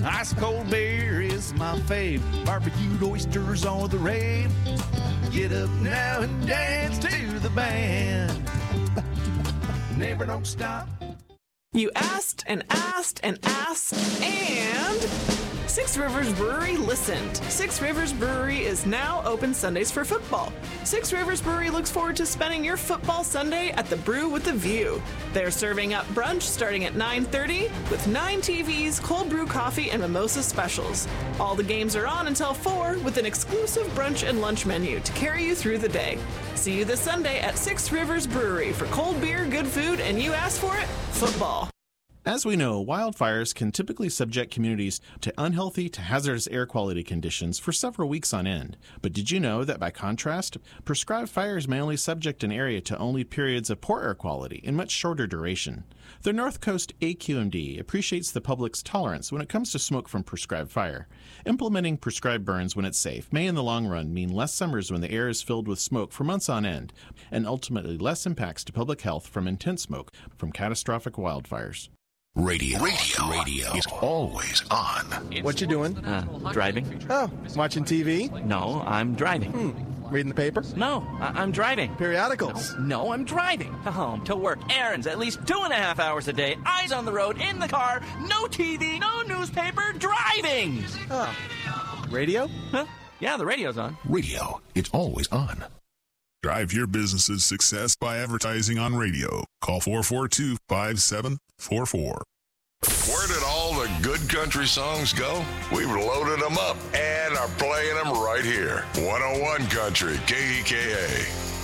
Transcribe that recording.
Ice cold beer is my fave. Barbecued oysters are the rave. Get up now and dance to the band. Never don't stop. You asked and asked and asked, and Six Rivers Brewery listened. Six Rivers Brewery is now open Sundays for football. Six Rivers Brewery looks forward to spending your football Sunday at the Brew with a View. They're serving up brunch starting at 9:30 with 9 TVs, cold brew coffee, and mimosa specials. All the games are on until 4 with an exclusive brunch and lunch menu to carry you through the day. See you this Sunday at Six Rivers Brewery for cold beer, good food, and you asked for it, football. As we know, wildfires can typically subject communities to unhealthy to hazardous air quality conditions for several weeks on end. But did you know that by contrast, prescribed fires may only subject an area to only periods of poor air quality in much shorter duration? The North Coast AQMD appreciates the public's tolerance when it comes to smoke from prescribed fire. Implementing prescribed burns when it's safe may in the long run mean less summers when the air is filled with smoke for months on end, and ultimately less impacts to public health from intense smoke from catastrophic wildfires. Radio is always on. What you doing? Driving. Oh, watching TV? No, I'm driving. Reading the paper? No, I'm driving. Periodicals? No, I'm driving. To home, to work, errands, at least 2.5 hours a day, eyes on the road, in the car, no TV, no newspaper, driving! Oh. Radio? Huh? Yeah, the radio's on. Radio, it's always on. Drive your business's success by advertising on radio. Call 442-5744. Where did all the good country songs go? We've loaded them up and are playing them right here. 101 Country, KEKA.